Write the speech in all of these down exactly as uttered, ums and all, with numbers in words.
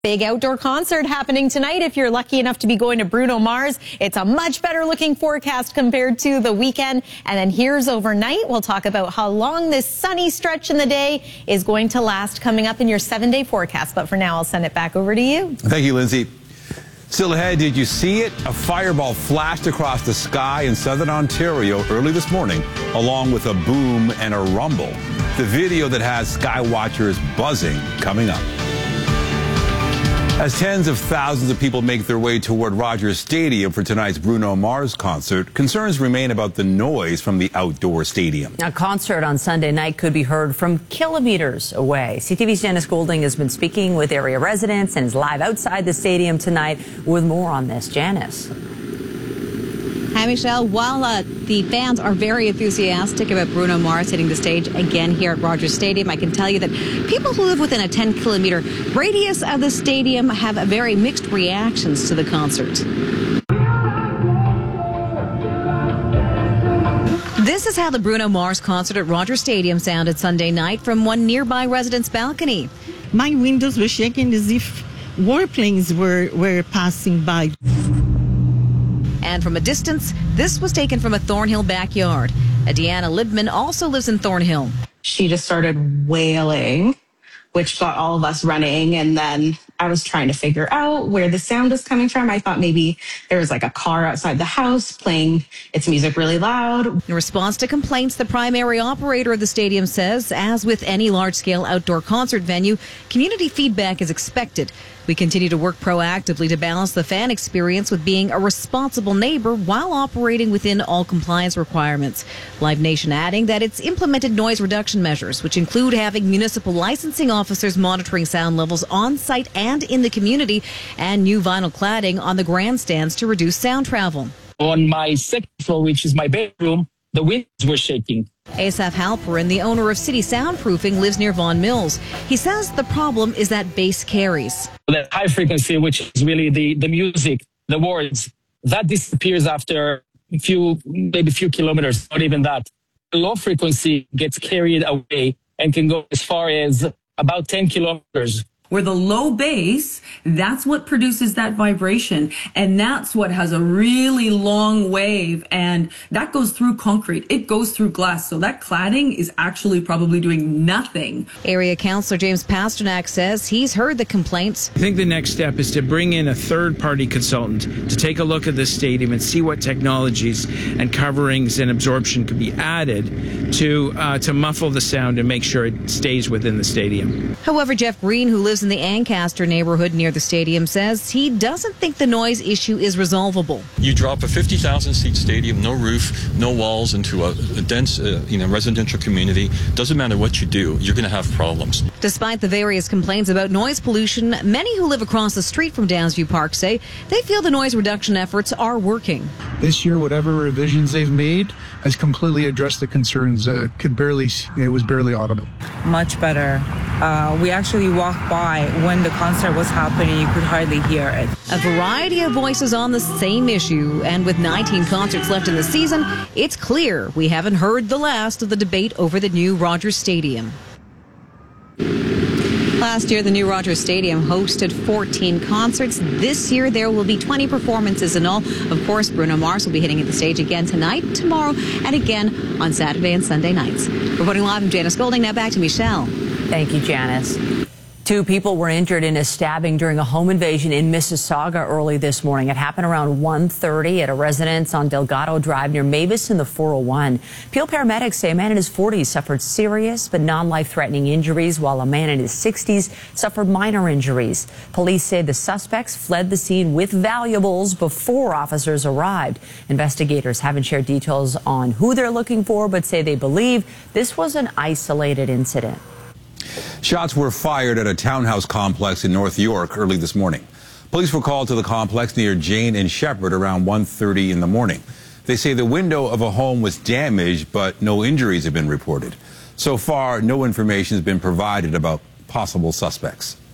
Big outdoor concert happening tonight if you're lucky enough to be going to Bruno Mars. It's a much better looking forecast compared to the weekend. And then here's overnight. We'll talk about how long this sunny stretch in the day is going to last coming up in your seven-day forecast. But for now, I'll send it back over to you. Thank you, Lindsay. Still ahead, did you see it? A fireball flashed across the sky in southern Ontario early this morning, along with a boom and a rumble. The video that has sky watchers buzzing coming up. As tens of thousands of people make their way toward Rogers Stadium for tonight's Bruno Mars concert, concerns remain about the noise from the outdoor stadium. A concert on Sunday night could be heard from kilometers away. C T V's Janice Golding has been speaking with area residents and is live outside the stadium tonight with more on this. Janice. Hi, Michelle. While uh, the fans are very enthusiastic about Bruno Mars hitting the stage again here at Rogers Stadium, I can tell you that people who live within a ten kilometer radius of the stadium have very mixed reactions to the concert. This is how the Bruno Mars concert at Rogers Stadium sounded Sunday night from one nearby resident's balcony. My windows were shaking as if warplanes were, were passing by. And from a distance, this was taken from a Thornhill backyard. Deanna Libman also lives in Thornhill. She just started wailing, which got all of us running. And then I was trying to figure out where the sound was coming from. I thought maybe there was like a car outside the house playing its music really loud. In response to complaints, the primary operator of the stadium says, as with any large-scale outdoor concert venue, community feedback is expected. We continue to work proactively to balance the fan experience with being a responsible neighbor while operating within all compliance requirements. Live Nation adding that it's implemented noise reduction measures, which include having municipal licensing officers monitoring sound levels on site and in the community, and new vinyl cladding on the grandstands to reduce sound travel. On my second floor, which is my bedroom, the windows were shaking. Asaph Halperin, the owner of City Soundproofing, lives near Vaughan Mills. He says the problem is that bass carries. The high frequency, which is really the, the music, the words, that disappears after a few, maybe a few kilometers, not even that. The low frequency gets carried away and can go as far as about ten kilometers. Where the low bass, that's what produces that vibration. And that's what has a really long wave. And that goes through concrete. It goes through glass. So that cladding is actually probably doing nothing. Area Councillor James Pasternak says he's heard the complaints. I think the next step is to bring in a third-party consultant to take a look at this stadium and see what technologies and coverings and absorption could be added to, uh, to muffle the sound and make sure it stays within the stadium. However, Jeff Green, who lives in the Ancaster neighborhood near the stadium, says he doesn't think the noise issue is resolvable. You drop a fifty thousand seat stadium, no roof, no walls, into a, a dense uh, you know, residential community. Doesn't matter what you do, you're going to have problems. Despite the various complaints about noise pollution, many who live across the street from Downsview Park say they feel the noise reduction efforts are working. This year, whatever revisions they've made has completely addressed the concerns. Uh, could barely, it was barely audible. Much better. Uh, we actually walked by when the concert was happening. You could hardly hear it. A variety of voices on the same issue, and with nineteen concerts left in the season, it's clear we haven't heard the last of the debate over the new Rogers Stadium. Last year, the new Rogers Stadium hosted fourteen concerts. This year, there will be twenty performances in all. Of course, Bruno Mars will be hitting the stage again tonight, tomorrow, and again on Saturday and Sunday nights. Reporting live, I'm Janice Golding. Now back to Michelle. Thank you, Janice. Two people were injured in a stabbing during a home invasion in Mississauga early this morning. It happened around one thirty at a residence on Delgado Drive near Mavis in the four oh one. Peel paramedics say a man in his forties suffered serious but non-life-threatening injuries, while a man in his sixties suffered minor injuries. Police say the suspects fled the scene with valuables before officers arrived. Investigators haven't shared details on who they're looking for, but say they believe this was an isolated incident. Shots were fired at a townhouse complex in North York early this morning. Police were called to the complex near Jane and Shepherd around one thirty in the morning. They say the window of a home was damaged, but no injuries have been reported. So far, no information has been provided about possible suspects.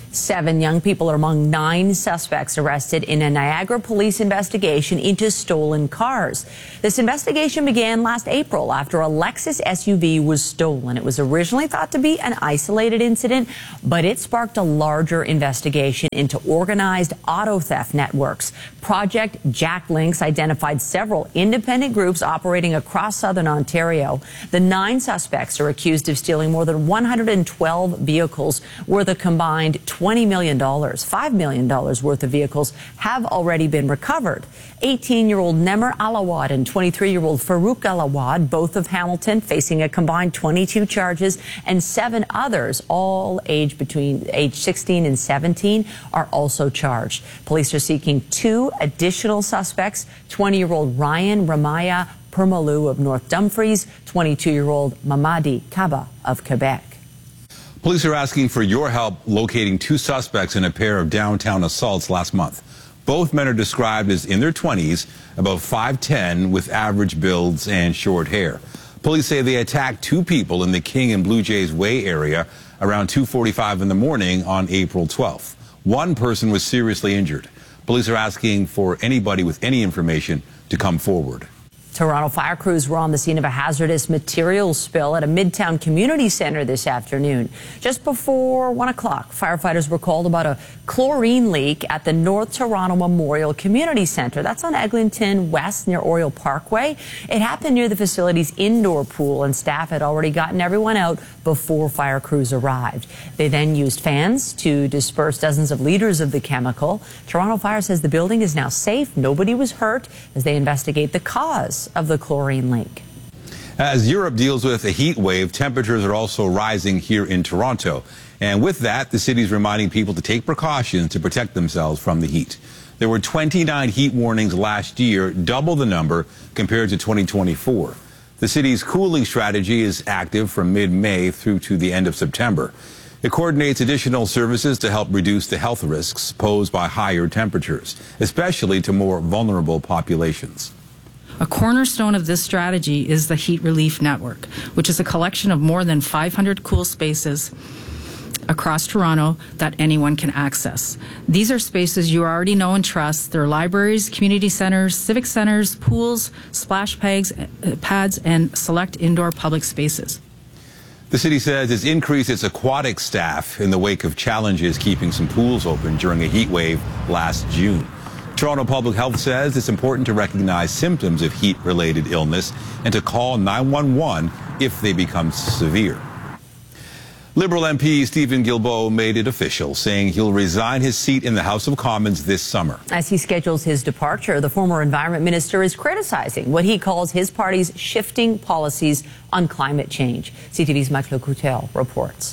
Seven young people are among nine suspects arrested in a Niagara police investigation into stolen cars. This investigation began last April after a Lexus S U V was stolen. It was originally thought to be an isolated incident, but it sparked a larger investigation into organized auto theft networks. Project Jack Links identified several independent groups operating across southern Ontario. The nine suspects are accused of stealing more than one hundred twelve vehicles worth a combined twenty million dollars. five million dollars worth of vehicles have already been recovered. eighteen-year-old Nemer Alawad and twenty-three-year-old Farouk Alawad, both of Hamilton, facing a combined twenty-two charges, and seven others, all aged between age sixteen and seventeen, are also charged. Police are seeking two additional suspects, twenty-year-old Ryan Ramaya Permalou of North Dumfries, twenty-two-year-old Mamadi Kaba of Quebec. Police are asking for your help locating two suspects in a pair of downtown assaults last month. Both men are described as in their twenties, about five ten, with average builds and short hair. Police say they attacked two people in the King and Blue Jays Way area around two forty-five in the morning on April twelfth. One person was seriously injured. Police are asking for anybody with any information to come forward. Toronto fire crews were on the scene of a hazardous materials spill at a Midtown community center this afternoon. Just before one o'clock, firefighters were called about a chlorine leak at the North Toronto Memorial Community Center. That's on Eglinton West near Oriole Parkway. It happened near the facility's indoor pool, and staff had already gotten everyone out before fire crews arrived. They then used fans to disperse dozens of liters of the chemical. Toronto Fire says the building is now safe. Nobody was hurt as they investigate the cause of the chlorine leak. As Europe deals with a heat wave, temperatures are also rising here in Toronto. And with that, the city is reminding people to take precautions to protect themselves from the heat. There were twenty-nine heat warnings last year, double the number compared to twenty twenty-four. The city's cooling strategy is active from mid-May through to the end of September. It coordinates additional services to help reduce the health risks posed by higher temperatures, especially to more vulnerable populations. A cornerstone of this strategy is the Heat Relief Network, which is a collection of more than five hundred cool spaces across Toronto that anyone can access. These are spaces you already know and trust. They're libraries, community centers, civic centers, pools, splash pads, pads, and select indoor public spaces. The city says it's increased its aquatic staff in the wake of challenges keeping some pools open during a heat wave last June. Toronto Public Health says it's important to recognize symptoms of heat-related illness and to call nine one one if they become severe. Liberal M P Stephen Guilbeault made it official, saying he'll resign his seat in the House of Commons this summer. As he schedules his departure, the former environment minister is criticizing what he calls his party's shifting policies on climate change. C T V's Michael Coutel reports.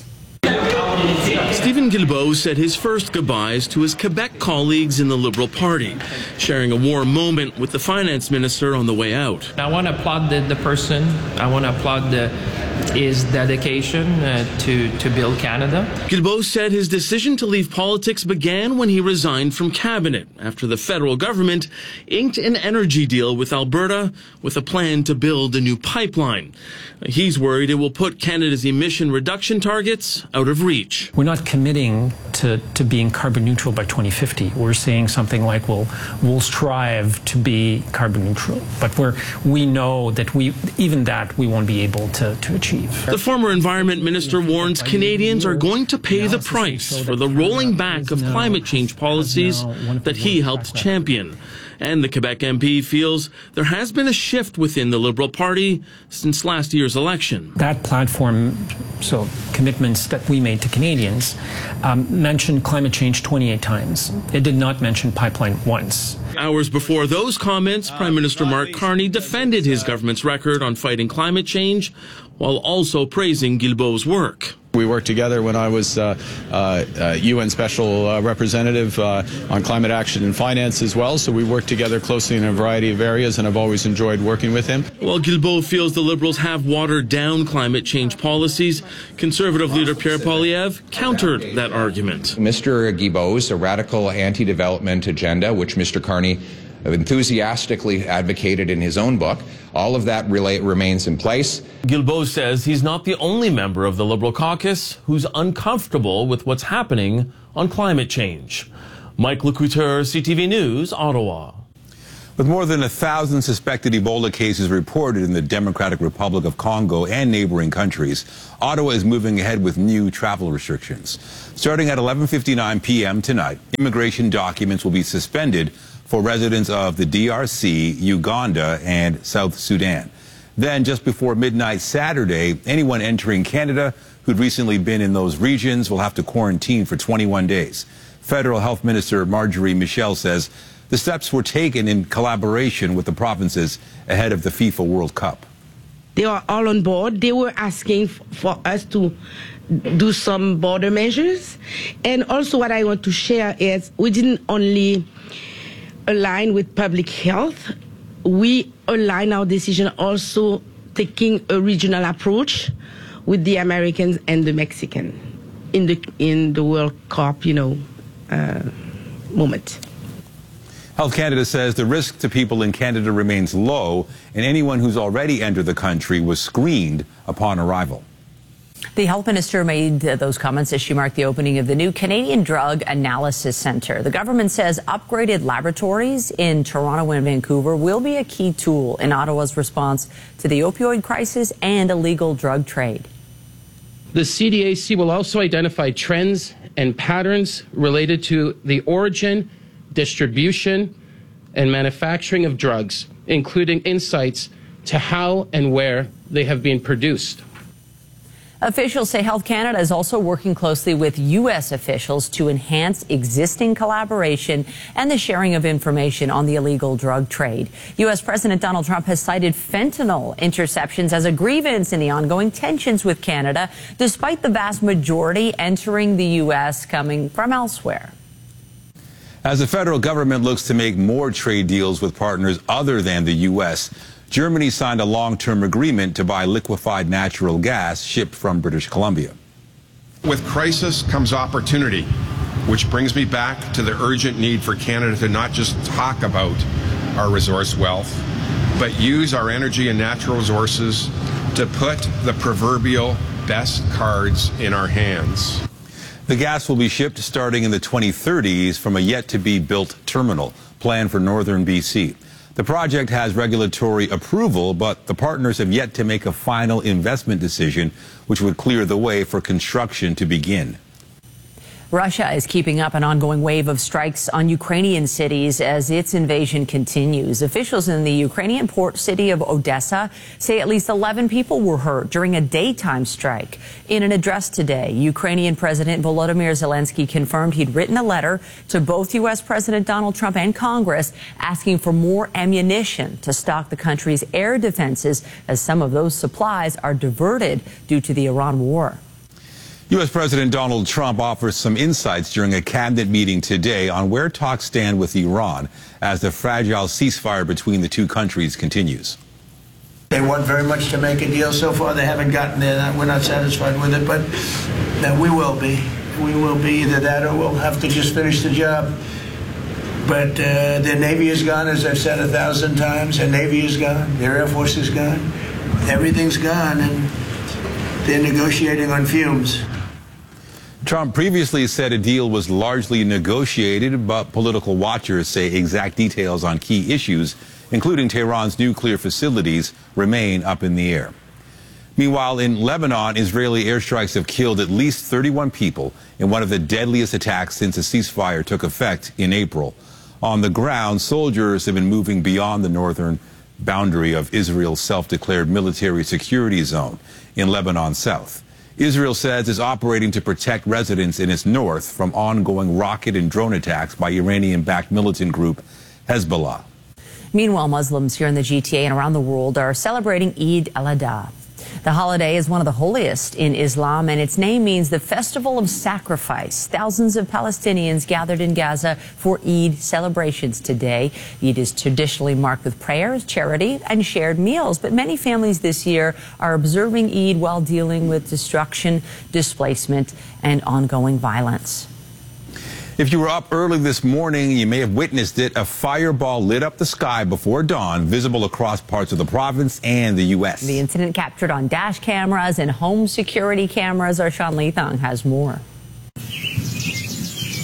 Stephen Guilbeault said his first goodbyes to his Quebec colleagues in the Liberal Party, sharing a warm moment with the finance minister on the way out. I want to applaud the, the person. I want to applaud the, his dedication uh, to, to build Canada. Guilbeault said his decision to leave politics began when he resigned from cabinet after the federal government inked an energy deal with Alberta with a plan to build a new pipeline. He's worried it will put Canada's emission reduction targets out of reach. We're not committing to, to being carbon neutral by twenty fifty. We're saying something like we'll, we'll strive to be carbon neutral. But we're, we know that we, even that we won't be able to, to achieve. The former environment minister warns Canadians are going to pay the price for the rolling back of climate change policies that he helped champion. And the Quebec M P feels there has been a shift within the Liberal Party since last year's election. That platform, so commitments that we made to Canadians, um, mentioned climate change twenty-eight times. It did not mention pipeline once. Hours before those comments, Prime Minister Mark Carney defended his government's record on fighting climate change while also praising Guilbeault's work. We worked together when I was uh, uh, uh, U N Special uh, Representative uh, on climate action and finance as well, so we worked together closely in a variety of areas, and I've always enjoyed working with him. While Guilbeault feels the Liberals have watered down climate change policies, Conservative leader Pierre Poilievre countered that argument. Mister Guilbeault's a radical anti-development agenda, which Mister Carney enthusiastically advocated in his own book. All of that relate, remains in place. Guilbeault says he's not the only member of the Liberal caucus who's uncomfortable with what's happening on climate change. Mike Lecouteur, C T V News, Ottawa. With more than a thousand suspected Ebola cases reported in the Democratic Republic of Congo and neighboring countries, Ottawa is moving ahead with new travel restrictions. Starting at eleven fifty-nine p m tonight, immigration documents will be suspended for residents of the D R C, Uganda, and South Sudan. Then, just before midnight Saturday, anyone entering Canada who'd recently been in those regions will have to quarantine for twenty-one days. Federal Health Minister Marjorie Michel says the steps were taken in collaboration with the provinces ahead of the FIFA World Cup. They are all on board. They were asking for us to do some border measures. And also what I want to share is we didn't only align with public health, we align our decision also taking a regional approach with the Americans and the Mexican in the, in the World Cup, you know, uh, moment. Health Canada says the risk to people in Canada remains low, and anyone who's already entered the country was screened upon arrival. The health minister made those comments as she marked the opening of the new Canadian Drug Analysis Centre. The government says upgraded laboratories in Toronto and Vancouver will be a key tool in Ottawa's response to the opioid crisis and illegal drug trade. The C D A C will also identify trends and patterns related to the origin, distribution, and manufacturing of drugs, including insights to how and where they have been produced. Officials say Health Canada is also working closely with U S officials to enhance existing collaboration and the sharing of information on the illegal drug trade. U S President Donald Trump has cited fentanyl interceptions as a grievance in the ongoing tensions with Canada, despite the vast majority entering the U S coming from elsewhere. As the federal government looks to make more trade deals with partners other than the U S, Germany signed a long-term agreement to buy liquefied natural gas shipped from British Columbia. With crisis comes opportunity, which brings me back to the urgent need for Canada to not just talk about our resource wealth, but use our energy and natural resources to put the proverbial best cards in our hands. The gas will be shipped starting in the twenty thirties from a yet-to-be-built terminal planned for northern B C. The project has regulatory approval, but the partners have yet to make a final investment decision, which would clear the way for construction to begin. Russia is keeping up an ongoing wave of strikes on Ukrainian cities as its invasion continues. Officials in the Ukrainian port city of Odessa say at least eleven people were hurt during a daytime strike. In an address today, Ukrainian President Volodymyr Zelensky confirmed he'd written a letter to both U S President Donald Trump and Congress asking for more ammunition to stock the country's air defenses, as some of those supplies are diverted due to the Iran war. U S President Donald Trump offers some insights during a cabinet meeting today on where talks stand with Iran as the fragile ceasefire between the two countries continues. They want very much to make a deal. So far, they haven't gotten there. We're not satisfied with it, but uh, we will be. We will be either that or we'll have to just finish the job. But uh, their Navy is gone, as I've said a thousand times. Their Navy is gone. Their Air Force is gone. Everything's gone, and they're negotiating on fumes. Trump previously said a deal was largely negotiated, but political watchers say exact details on key issues, including Tehran's nuclear facilities, remain up in the air. Meanwhile, in Lebanon, Israeli airstrikes have killed at least thirty-one people in one of the deadliest attacks since a ceasefire took effect in April. On the ground, soldiers have been moving beyond the northern boundary of Israel's self-declared military security zone in Lebanon South. Israel says it's operating to protect residents in its north from ongoing rocket and drone attacks by Iranian-backed militant group Hezbollah. Meanwhile, Muslims here in the G T A and around the world are celebrating Eid al-Adha. The holiday is one of the holiest in Islam, and its name means the festival of sacrifice. Thousands of Palestinians gathered in Gaza for Eid celebrations today. Eid is traditionally marked with prayers, charity, and shared meals. But many families this year are observing Eid while dealing with destruction, displacement, and ongoing violence. If you were up early this morning, you may have witnessed it. A fireball lit up the sky before dawn, visible across parts of the province and the U S. The incident captured on dash cameras and home security cameras. Our Sean Leathong has more.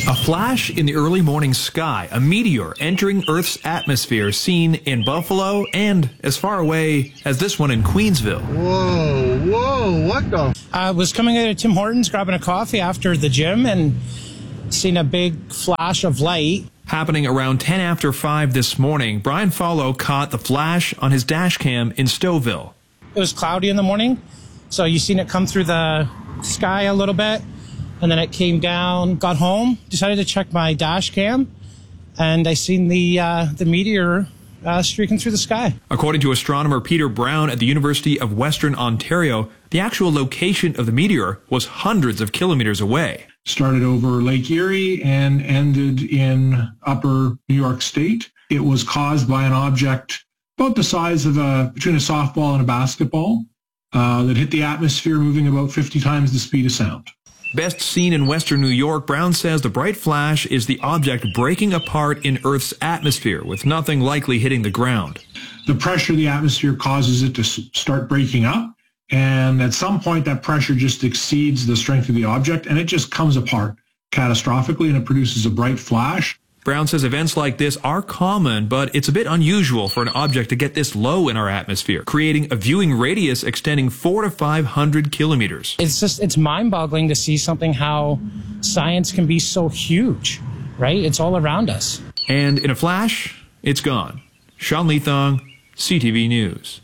A flash in the early morning sky, a meteor entering Earth's atmosphere seen in Buffalo and as far away as this one in Queensville. Whoa, whoa, what the? I was coming out of Tim Hortons grabbing a coffee after the gym and seen a big flash of light. Happening around ten after five this morning, Brian Follow caught the flash on his dash cam in Stouffville. It was cloudy in the morning, so you seen it come through the sky a little bit. And then it came down, got home, decided to check my dash cam, and I seen the uh, the meteor uh, streaking through the sky. According to astronomer Peter Brown at the University of Western Ontario, the actual location of the meteor was hundreds of kilometers away. Started over Lake Erie and ended in upper New York State. It was caused by an object about the size of a, between a softball and a basketball uh, that hit the atmosphere moving about fifty times the speed of sound. Best seen in western New York, Brown says the bright flash is the object breaking apart in Earth's atmosphere, with nothing likely hitting the ground. The pressure of the atmosphere causes it to start breaking up, and at some point that pressure just exceeds the strength of the object, and it just comes apart catastrophically, and it produces a bright flash. Brown says events like this are common, but it's a bit unusual for an object to get this low in our atmosphere, creating a viewing radius extending four to five hundred kilometers. It's just, it's mind-boggling to see something, how science can be so huge, right? It's all around us. And in a flash, it's gone. Sean Leathong, C T V News.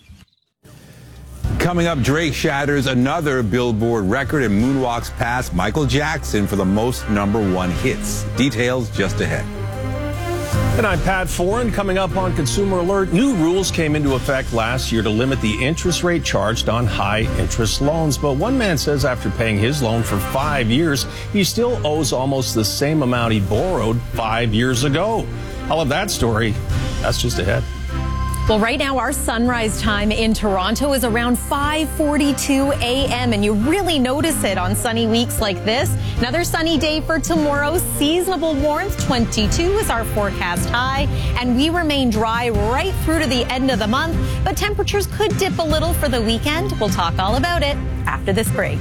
Coming up, Drake shatters another Billboard record and moonwalks past Michael Jackson for the most number one hits. Details just ahead. And I'm Pat Foran. Coming up on Consumer Alert, new rules came into effect last year to limit the interest rate charged on high-interest loans. But one man says after paying his loan for five years, he still owes almost the same amount he borrowed five years ago. All of that story, that's just ahead. Well, right now, our sunrise time in Toronto is around five forty-two a m, and you really notice it on sunny weeks like this. Another sunny day for tomorrow. Seasonable warmth, twenty-two is our forecast high, and we remain dry right through to the end of the month, but temperatures could dip a little for the weekend. We'll talk all about it after this break.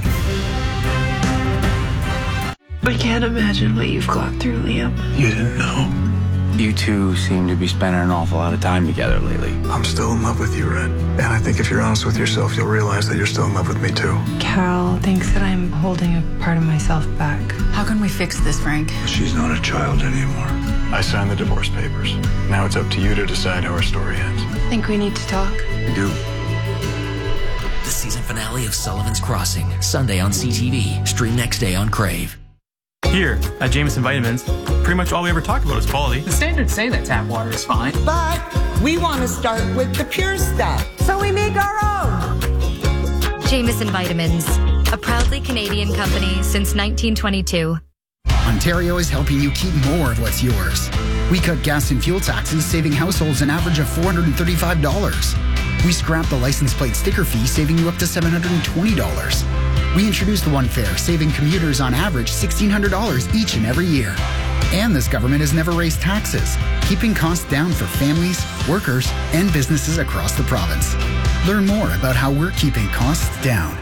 I can't imagine what you've gone through, Liam. You didn't know. You two seem to be spending an awful lot of time together lately. I'm still in love with you, Red. And I think if you're honest with yourself, you'll realize that you're still in love with me, too. Carol thinks that I'm holding a part of myself back. How can we fix this, Frank? She's not a child anymore. I signed the divorce papers. Now it's up to you to decide how our story ends. Think we need to talk? I do. The season finale of Sullivan's Crossing, Sunday on C T V. Stream next day on Crave. Here at Jameson Vitamins, pretty much all we ever talk about is quality. The standards say that tap water is fine. But we want to start with the pure stuff, so we make our own. Jameson Vitamins, a proudly Canadian company since nineteen twenty-two. Ontario is helping you keep more of what's yours. We cut gas and fuel taxes, saving households an average of four hundred thirty-five dollars. We scrapped the license plate sticker fee, saving you up to seven hundred twenty dollars. We introduced the One Fare, saving commuters on average sixteen hundred dollars each and every year. And this government has never raised taxes, keeping costs down for families, workers, and businesses across the province. Learn more about how we're keeping costs down.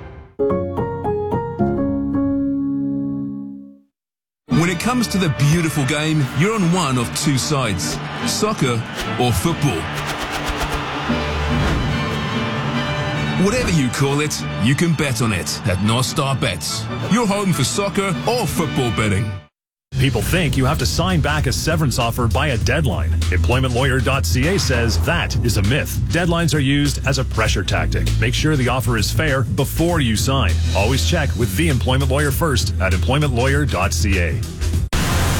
When it comes to the beautiful game, you're on one of two sides, soccer or football. Whatever you call it, you can bet on it at North Star Bets. Your home for soccer or football betting. People think you have to sign back a severance offer by a deadline. employment lawyer dot c a says that is a myth. Deadlines are used as a pressure tactic. Make sure the offer is fair before you sign. Always check with the employment lawyer first at employment lawyer dot c a.